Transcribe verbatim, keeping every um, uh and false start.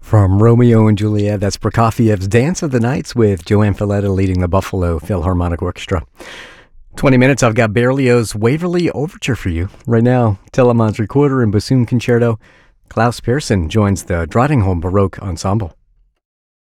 From Romeo and Juliet, that's Prokofiev's Dance of the Nights with Joanne Falletta leading the Buffalo Philharmonic Orchestra. twenty minutes, I've got Berlioz' Waverly Overture for you. Right now, Telemann's Recorder and Bassoon Concerto. Klaus Pearson joins the Drottningholm Baroque Ensemble.